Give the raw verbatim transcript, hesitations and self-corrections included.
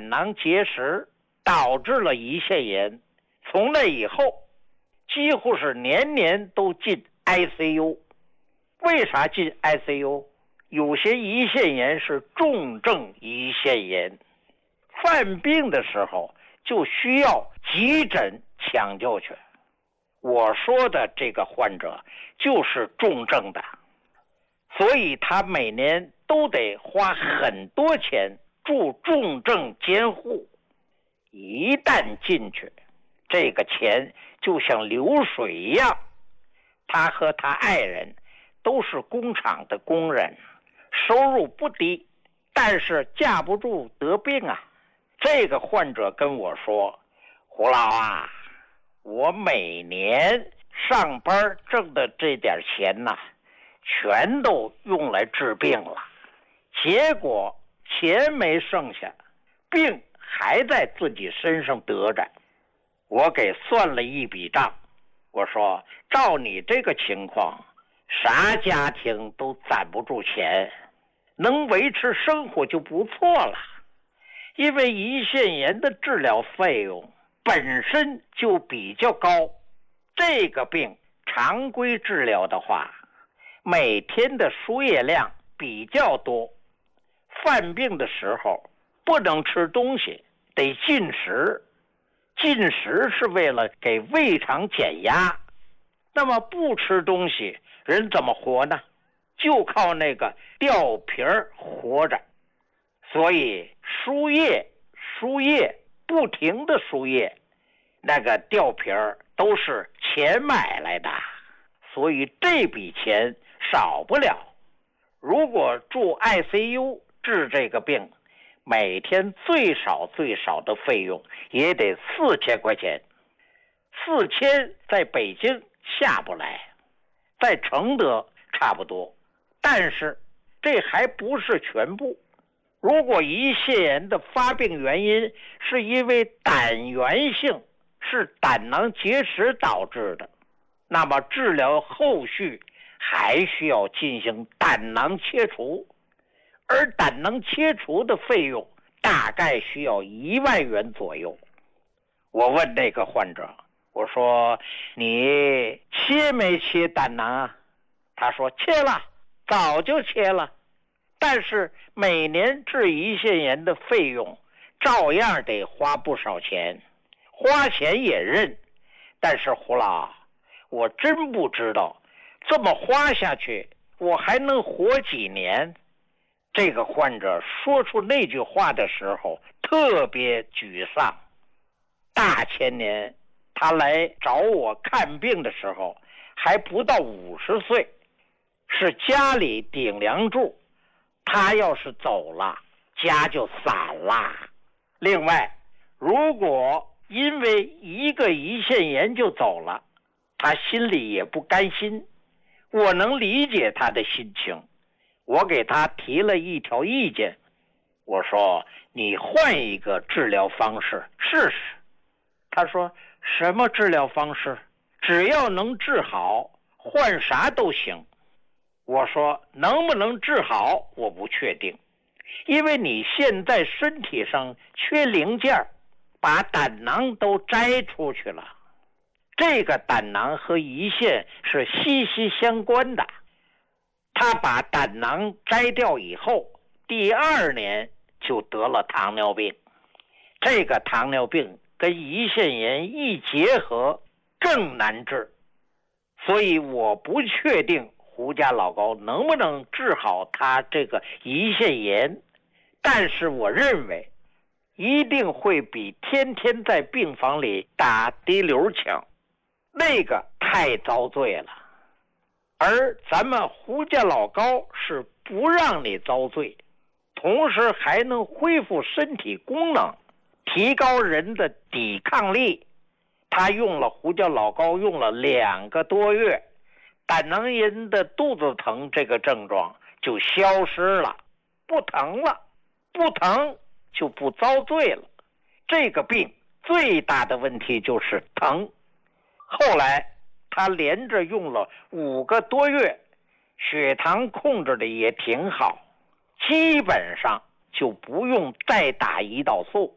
胆囊结石，导致了胰腺炎。从那以后，几乎是年年都进 I C U。 为啥进 I C U？ 有些胰腺炎是重症胰腺炎，犯病的时候就需要急诊抢救去。我说的这个患者就是重症的，所以他每年都得花很多钱住重症监护。一旦进去，这个钱就像流水一样。他和他爱人都是工厂的工人，收入不低，但是架不住得病啊。这个患者跟我说，胡老啊，我每年上班挣的这点钱呐、啊，全都用来治病了，结果钱没剩下，病还在自己身上得着。我给算了一笔账，我说照你这个情况，啥家庭都攒不住钱，能维持生活就不错了。因为胰腺炎的治疗费用本身就比较高，这个病常规治疗的话，每天的输液量比较多，犯病的时候不能吃东西，得进食。进食是为了给胃肠减压，那么不吃东西，人怎么活呢？就靠那个吊瓶活着。所以输液输液不停的输液，那个吊瓶都是钱买来的，所以这笔钱少不了。如果住 I C U 治这个病，每天最少最少的费用也得四千块钱。四千在北京下不来，在承德差不多，但是这还不是全部。如果胰腺炎的发病原因是因为胆源性，是胆囊结石导致的，那么治疗后续还需要进行胆囊切除，而胆囊切除的费用大概需要一万元左右。我问那个患者，我说你切没切胆囊啊？他说切了，早就切了。但是每年治胰腺炎的费用照样得花不少钱，花钱也认。但是胡老，我真不知道这么花下去我还能活几年。这个患者说出那句话的时候特别沮丧。大前年他来找我看病的时候还不到五十岁，是家里顶梁柱，他要是走了，家就散了。另外，如果因为一个胰腺炎就走了，他心里也不甘心。我能理解他的心情，我给他提了一条意见，我说你换一个治疗方式试试。他说什么治疗方式？只要能治好，换啥都行。我说能不能治好我不确定，因为你现在身体上缺零件，把胆囊都摘出去了。这个胆囊和胰腺是息息相关的，他把胆囊摘掉以后，第二年就得了糖尿病。这个糖尿病跟胰腺炎一结合更难治，所以我不确定胡家老高能不能治好他这个胰腺炎，但是我认为一定会比天天在病房里打滴溜强，那个太遭罪了。而咱们胡家老高是不让你遭罪，同时还能恢复身体功能，提高人的抵抗力。他用了胡家老高用了两个多月，胆囊炎的肚子疼这个症状就消失了，不疼了，不疼就不遭罪了。这个病最大的问题就是疼。后来他连着用了五个多月，血糖控制的也挺好，基本上就不用再打胰岛素。